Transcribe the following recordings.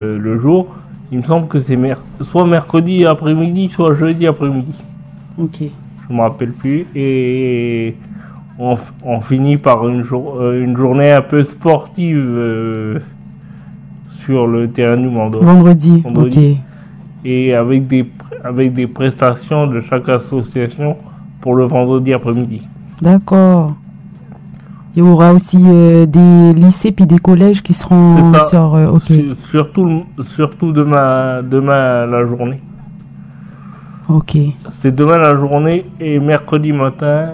le jour. Il me semble que c'est soit mercredi après-midi, soit jeudi après-midi. Ok. Je me rappelle plus. Et on finit par une journée un peu sportive sur le terrain du Mont d'Or. Vendredi. Ok. Et avec des prestations de chaque association pour le vendredi après-midi. D'accord. Il y aura aussi des lycées puis des collèges qui seront sur... ok. Surtout demain la journée. Ok. C'est demain la journée et mercredi matin,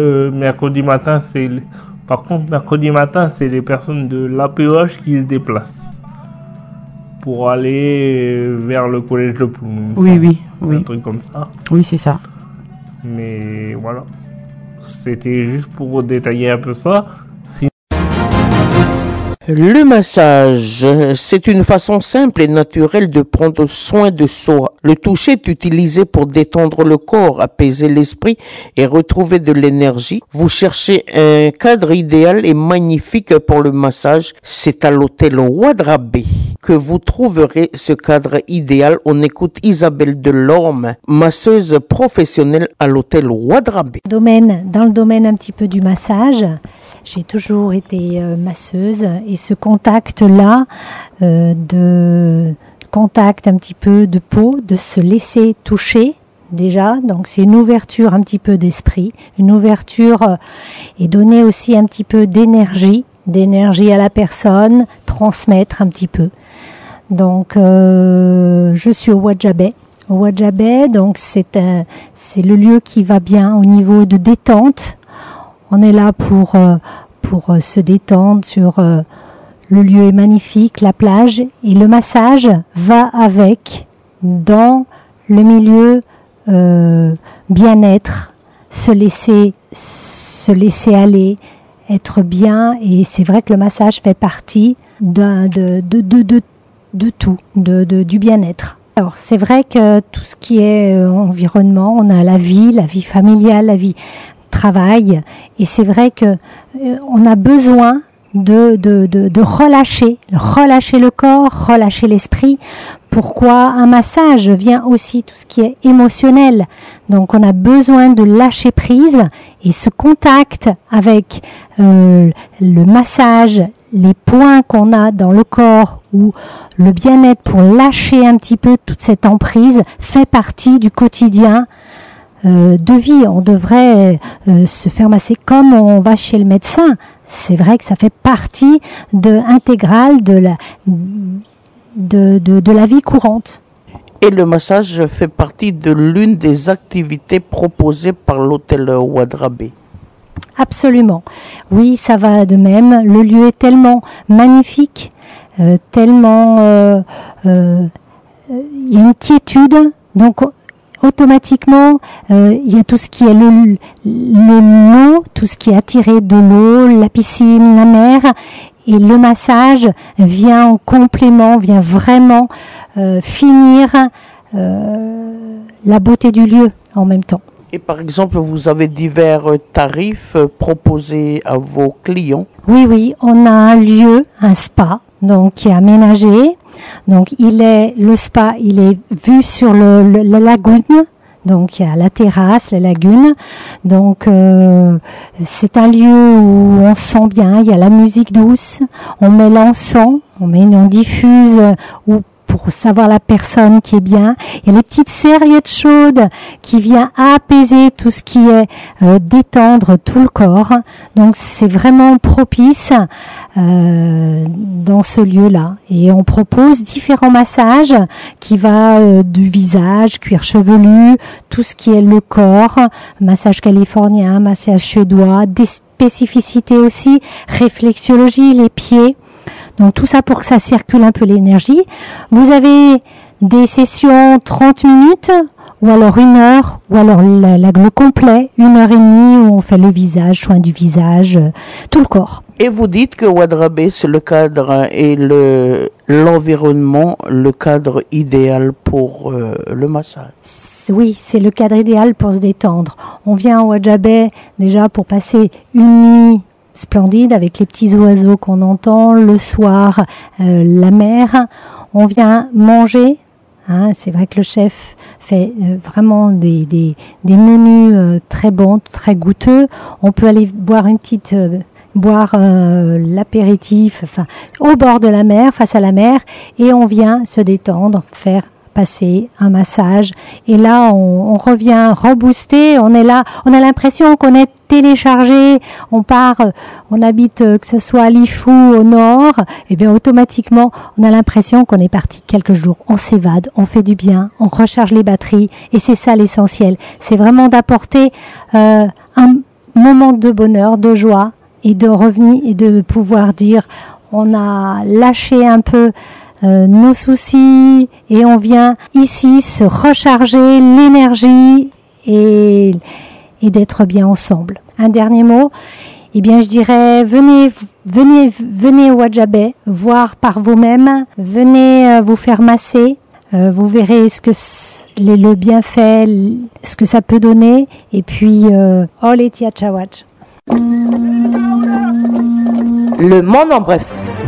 par contre, mercredi matin, c'est les personnes de l'APEH qui se déplacent pour aller vers le collège de Ploumou. Oui. Un truc comme ça. Oui, c'est ça. Mais voilà. C'était juste pour détailler un peu ça. Le massage, c'est une façon simple et naturelle de prendre soin de soi. Le toucher est utilisé pour détendre le corps, apaiser l'esprit et retrouver de l'énergie. Vous cherchez un cadre idéal et magnifique pour le massage. C'est à l'hôtel Ouadrabé que vous trouverez ce cadre idéal. On écoute Isabelle Delorme, masseuse professionnelle à l'hôtel Ouadrabé. Dans le domaine un petit peu du massage, j'ai toujours été masseuse et ce contact-là, de contact un petit peu de peau, de se laisser toucher déjà, donc c'est une ouverture un petit peu d'esprit, une ouverture et donner aussi un petit peu d'énergie à la personne, transmettre un petit peu. Donc je suis au Ouadjabé. Au Ouadjabé, donc c'est le lieu qui va bien au niveau de détente. On est là pour se détendre sur le lieu est magnifique, la plage et le massage va avec dans le milieu bien-être, se laisser aller, être bien et c'est vrai que le massage fait partie de tout, du bien-être. Alors c'est vrai que tout ce qui est environnement, on a la vie familiale, la vie travail et c'est vrai que on a besoin de relâcher le corps, relâcher l'esprit. Pourquoi un massage vient aussi tout ce qui est émotionnel. Donc on a besoin de lâcher prise et ce contact avec le massage, les points qu'on a dans le corps ou le bien-être pour lâcher un petit peu toute cette emprise fait partie du quotidien de vie. On devrait se faire masser comme on va chez le médecin. C'est vrai que ça fait partie intégrale de la vie courante. Et le massage fait partie de l'une des activités proposées par l'hôtel Ouadrabé. Absolument. Oui, ça va de même. Le lieu est tellement magnifique, tellement... il y a une quiétude. Donc, automatiquement, il y a tout ce qui est l'eau, tout ce qui est attiré de l'eau, la piscine, la mer, et le massage vient en complément, vient vraiment finir la beauté du lieu en même temps. Et par exemple, vous avez divers tarifs proposés à vos clients? Oui, on a un lieu, un spa, donc qui est aménagé. Donc le spa, il est vu sur la lagune. Donc il y a la terrasse, la lagune. Donc c'est un lieu où on se sent bien. Il y a la musique douce. On met l'encens, on diffuse pour savoir la personne qui est bien. Il y a les petites serviettes chaudes qui viennent apaiser tout ce qui est détendre tout le corps. Donc c'est vraiment propice dans ce lieu-là. Et on propose différents massages qui va du visage, cuir chevelu, tout ce qui est le corps, massage californien, massage suédois, des spécificités aussi, réflexologie, les pieds. Donc tout ça pour que ça circule un peu l'énergie. Vous avez des sessions 30 minutes ou alors 1 heure ou alors le complet, 1h30 où on fait le visage, soin du visage, tout le corps. Et vous dites que Ouadrabé, c'est le cadre et l'environnement, le cadre idéal pour le massage. Oui, c'est le cadre idéal pour se détendre. On vient à Ouadjabé déjà pour passer une nuit splendide avec les petits oiseaux qu'on entend le soir, la mer. on vient manger. C'est vrai que le chef fait vraiment des menus très bons, très goûteux. On peut aller boire l'apéritif, au bord de la mer, face à la mer, et on vient se détendre, faire passer un massage. Et là, on revient reboosté. On est là, on a l'impression qu'on est téléchargé. On habite que ce soit à Lifou au nord, et bien automatiquement, on a l'impression qu'on est parti quelques jours. On s'évade, on fait du bien, on recharge les batteries, et c'est ça l'essentiel. C'est vraiment d'apporter un moment de bonheur, de joie, et de revenir et de pouvoir dire on a lâché un peu nos soucis et on vient ici se recharger l'énergie et d'être bien ensemble. Un dernier mot, je dirais venez au Wadjabé, voir par vous-même, venez vous faire masser, vous verrez le bienfait, ce que ça peut donner, et puis Olé Tiachawach. Le monde en bref.